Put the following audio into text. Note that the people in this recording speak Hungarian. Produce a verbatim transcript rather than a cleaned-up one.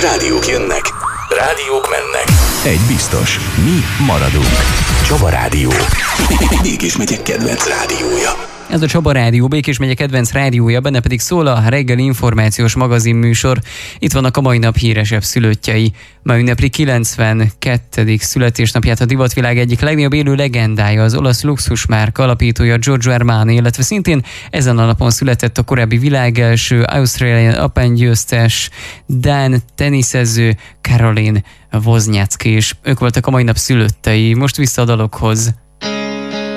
Rádiók jönnek, rádiók mennek. Egy biztos, mi maradunk. Csaba Rádió. Békés megyek kedvenc rádiója. Ez a Csaba Rádió, Békés megye kedvenc rádiója, benne pedig szól a reggeli információs magazinműsor. Itt vannak a mai nap híresebb szülöttjei. Ma ünnepli kilencvenkettedik születésnapját a divatvilág egyik legnagyobb élő legendája, az olasz luxusmárka alapítója Giorgio Armani, illetve szintén ezen a napon született a korábbi világelső Australian Open győztes dán teniszező Caroline Wozniacki, és ők voltak a mai nap szülöttei. Most vissza a dalokhoz.